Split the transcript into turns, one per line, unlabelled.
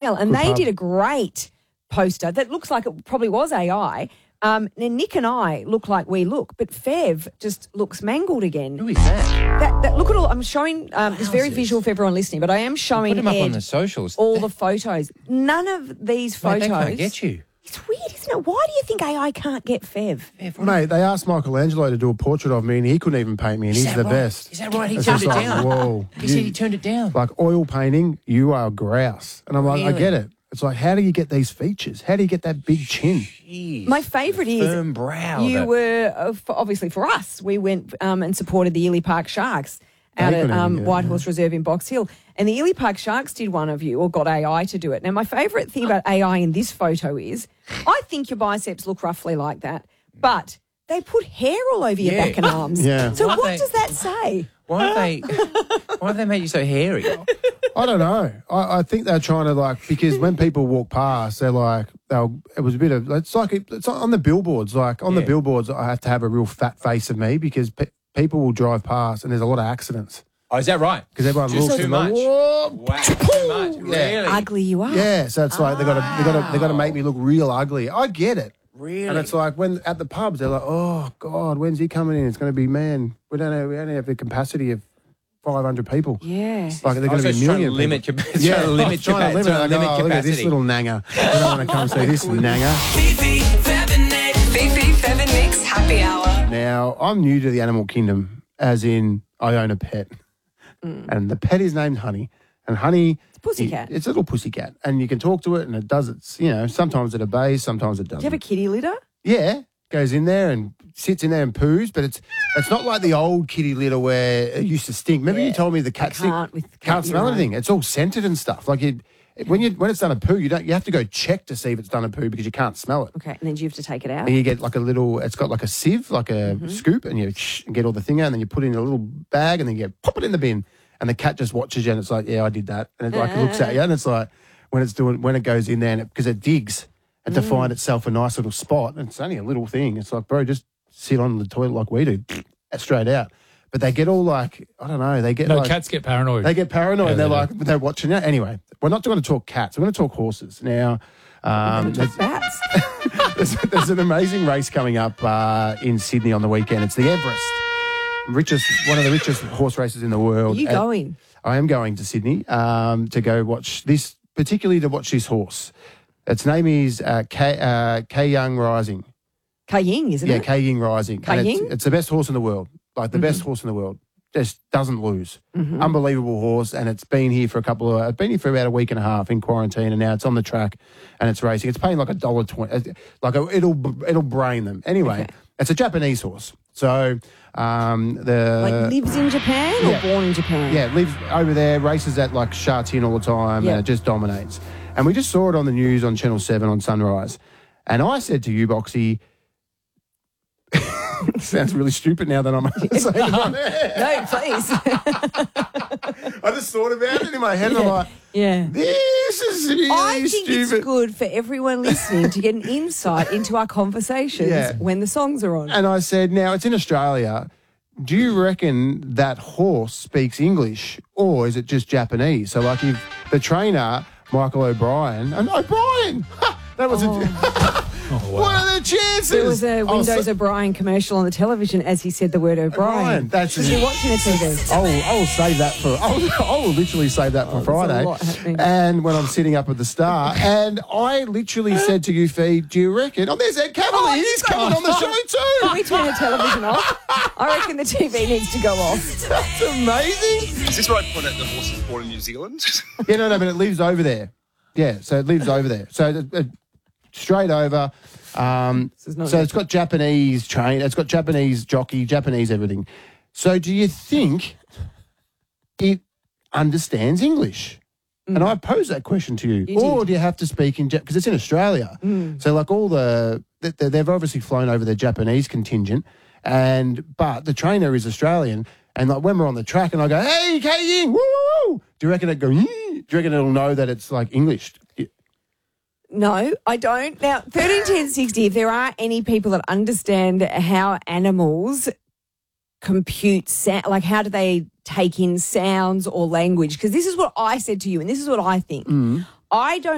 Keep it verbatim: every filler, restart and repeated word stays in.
well. And
Good
they
pub.
did a great poster that looks like it probably was A I. Um, and Nick and I look like we look, but Fev just looks mangled again.
Who is that?
That, that, look at all. I'm showing. Um, it's very
Wowzers.
visual for everyone listening, but I am showing
Put them up
Ed
on the socials.
all
That-
the photos. None of these
Mate,
photos.
they can't get you.
It's weird, isn't it? Why do you think A I can't get Fev?
Mate, they asked Michelangelo to do a portrait of me and he couldn't even paint me and
Is
he's
that
the
right?
best.
Is that right? He
It's
turned
just
it
like,
down.
Whoa.
He
you-
said he turned it down.
Like oil painting, you are grouse. And I'm like, I
Really?
get it. It's like, how do you get these features? How do you get that big chin?
Jeez.
My favourite
The
is
firm brow.
you
that-
were uh, for, obviously for us. We went um, and supported the Ely Park Sharks out
They
at
couldn't
um,
even get it,
Whitehorse Reserve in Box Hill, and the Ely Park Sharks did one of you or got A I to do it. Now, my favourite thing about A I in this photo is I think your biceps look roughly like that, but they put hair all over your
Yeah.
back and arms.
Yeah.
So
Why
what
they-
does that say?
Why have they? Why have they made you so hairy?
I don't know. I, I think they're trying to like, because when people walk past, they're like, they'll, it was a bit of, it's like, it's on the billboards. Like on the
Yeah.
billboards, I have to have a real fat face of me because pe- people will drive past and there's a lot of accidents.
Oh, is that right?
Because everyone
Just
looks
too
and they're
much.
like, "Whoa."
Wow, too much. Really?
Ugly you are.
Yeah, so it's like they got to they got to they got to make me look real ugly. I get it.
Really?
And it's like when at the pubs they're like, "Oh God, when's he coming in? It's going to be man. We don't have we only have the capacity of five hundred people.
Yeah.
Like they're
Oh,
going
so
to be
it's
a
trying to
million.
limit
people.
cap- it's trying to limit
it's trying to
capa-
limit,
trying to
like,
limit
oh, look at this
capacity.
little nanger. I don't want to come see this nanger.
Fifi, Fev and Nick. Fifi, Fev and Nick's Happy Hour.
Now I'm new to the animal kingdom, as in I own a pet, and the pet is named Honey, and Honey.
It's a pussycat.
It's a little pussycat, and you can talk to it, and it does its, you know, sometimes it obeys, sometimes it doesn't.
Do you have a kitty litter?
Yeah, goes in there and sits in there and poos, but it's it's not like the old kitty litter where it used to stink. Remember you told me the cat stink
can't with
can't
cat
smell
urine.
anything. It's all scented and stuff. Like you, when you when it's done a poo, you don't you have to go check to see if it's done a poo because you can't smell it.
Okay, and then do you have to take it out?
And you get like a little, it's got like a sieve, like a
Mm-hmm.
scoop, and you shh, and get all the thing out, and then you put it in a little bag, and then you get, pop it in the bin, and the cat just watches you, and it's like, yeah, I did that, and it like looks at you, and it's like when it's doing when it goes in there, and because it, it digs and to
Mm.
find itself a nice little spot, and it's only a little thing. It's like, bro, just sit on the toilet like we do, straight out. But they get all like, I don't know, they get
No,
like,
cats get paranoid.
they get paranoid.
Yeah,
and they're
they
like, they're watching you. Anyway, we're not going to talk cats. We're going to talk horses now. Um, there's,
Bats.
there's, there's an amazing race coming up uh, in Sydney on the weekend. It's the Everest, richest, one of the richest horse races in the world.
Are you
And
going?
I am going to Sydney um, to go watch this, particularly to watch this horse. Its name is uh, K, uh, K Young Rising.
Kaying, isn't
Yeah,
it?
K Ying Rising. And
Kaying?
It's, it's the best horse in the world, like the
Mm-hmm.
best horse in the world. Just doesn't lose. Unbelievable horse, and it's been here for a couple of. It's been here for about a week and a half in quarantine, and now it's on the track and it's racing. It's paying like a dollar twenty. Like a, it'll it'll brain them. Anyway,
Okay.
it's a Japanese horse, so um, the
Like lives in Japan or
yeah.
born in Japan?
yeah, lives over there, races at like Sha Tin all the time,
Yeah.
and it just dominates. And we just saw it on the news on Channel seven on Sunrise. And I said to you, Boxy, sounds really stupid now that I'm saying it on air.
No, please.
I just thought about it in my head, and I'm like,
yeah.
this is really
I think
stupid.
it's good for everyone listening to get an insight into our conversations
Yeah.
when the songs are on.
And I said, now it's in Australia. Do you reckon that horse speaks English or is it just Japanese? So, like, if the trainer, Michael O'Brien, and O'Brien, ha, that was a. What are the chances?
There was a
Oh,
Windows
so-
O'Brien commercial on the television as he said the word O'Brien.
O'Brien, that's
Because you're watching the T V.
I will, I will save that for. I will, I will literally save that for
Oh, there's a
Friday.
lot happening.
And when I'm sitting up at the Star, and I literally said to you, Fee, do you reckon? Oh, there's Ed Cavalier. He's coming on the show
Can
too.
we turn the television off? I reckon the T V needs to go off.
That's amazing.
Is this right to point out the horse is born in New Zealand?
Yeah, no, no, but it lives over there. Yeah, so it lives over there. So it, it, straight over. Um,
is not
so
good.
it's got Japanese train. It's got Japanese jockey, Japanese everything. So do you think it understands English? And I pose that question to you.
You
or
did.
do you have to speak in because it's in Australia? So like all the they- they- they've obviously flown over their Japanese contingent, and but the trainer is Australian. And like when we're on the track, and I go, "Hey, K Ying, woo, woo, woo," do you reckon it go? "Yee"? Do you reckon it'll know that it's like English?
No, I don't. Now, thirteen ten sixty, if there are any people that understand how animals compute, sa- like how do they take in sounds or language? Because this is what I said to you, and this is what I think. I don't